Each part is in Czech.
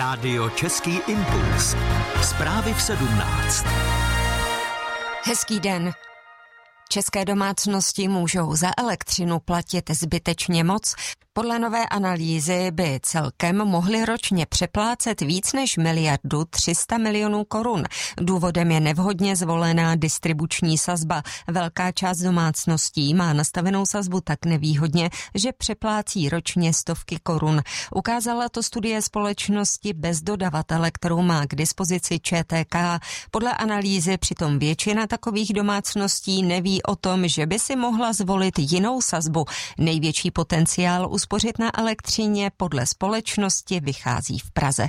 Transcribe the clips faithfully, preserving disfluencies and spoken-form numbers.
Rádio Český impuls. Zprávy v sedmnáct. Hezký den. České domácnosti můžou za elektřinu platit zbytečně moc. Podle nové analýzy by celkem mohly ročně přeplácet víc než miliardu tři sta milionů korun. Důvodem je nevhodně zvolená distribuční sazba. Velká část domácností má nastavenou sazbu tak nevýhodně, že přeplácí ročně stovky korun. Ukázala to studie společnosti bez dodavatele, kterou má k dispozici Č T K. Podle analýzy přitom většina takových domácností neví o tom, že by si mohla zvolit jinou sazbu. Největší potenciál uspořit na elektřině podle společnosti vychází v Praze.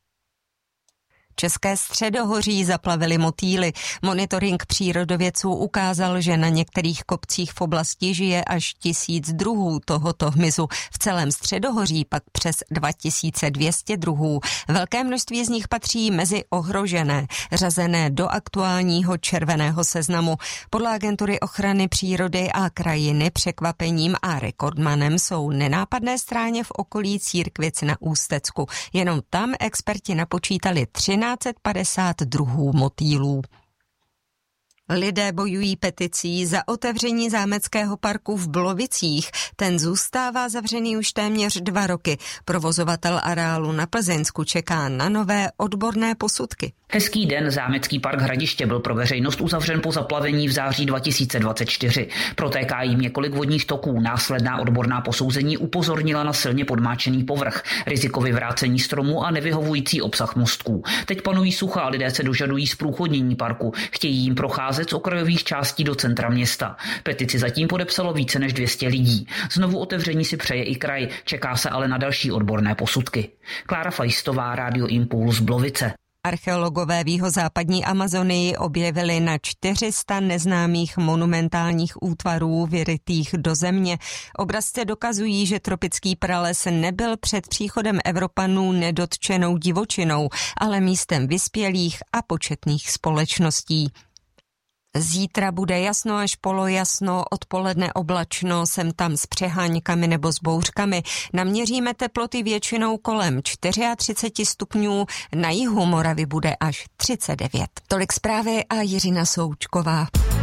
České středohoří zaplavily motýly. Monitoring přírodovědců ukázal, že na některých kopcích v oblasti žije až tisíc druhů tohoto hmyzu. V celém středohoří pak přes dva tisíce dvě stě druhů. Velké množství z nich patří mezi ohrožené, řazené do aktuálního červeného seznamu. Podle Agentury ochrany přírody a krajiny překvapením a rekordmanem jsou nenápadné stráně v okolí Církvic na Ústecku. Jenom tam experti napočítali třináct set padesát druhů motýlů. Lidé bojují peticí za otevření zámeckého parku v Blovicích. Ten zůstává zavřený už téměř dva roky. Provozovatel areálu na Plzeňsku čeká na nové odborné posudky. Hezký den, zámecký park Hradiště byl pro veřejnost uzavřen po zaplavení v září dva tisíce dvacet čtyři. Protéká jim několik vodních toků. Následná odborná posouzení upozornila na silně podmáčený povrch, riziko vyvrácení stromů a nevyhovující obsah mostků. Teď panují sucha a lidé se dožadují zprůchodnění parku. Chtějí jim procházet z okrajových částí do centra města. Petici zatím podepsalo více než dvě stě lidí. Znovu otevření si přeje i kraj, čeká se ale na další odborné posudky. Klára Fajstová, Rádio Impuls, Blovice. Archeologové v jihozápadní Amazonii objevili na čtyři sta neznámých monumentálních útvarů vyrytých do země. Obrazce dokazují, že tropický prales nebyl před příchodem Evropanů nedotčenou divočinou, ale místem vyspělých a početných společností. Zítra bude jasno až polojasno, odpoledne oblačno, sem tam s přeháňkami nebo s bouřkami. Naměříme teploty většinou kolem třicet čtyři stupňů, na jihu Moravy bude až třicet devět. Tolik zprávy a Jiřina Součková.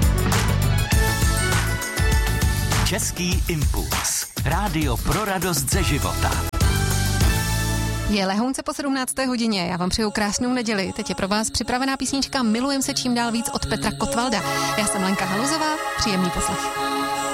Český impuls. Rádio pro radost ze života. Je lehonce po sedmnácté hodině, já vám přeju krásnou neděli. Teď je pro vás připravená písnička Milujem se čím dál víc od Petra Kotvalda. Já jsem Lenka Haluzová, příjemný poslech.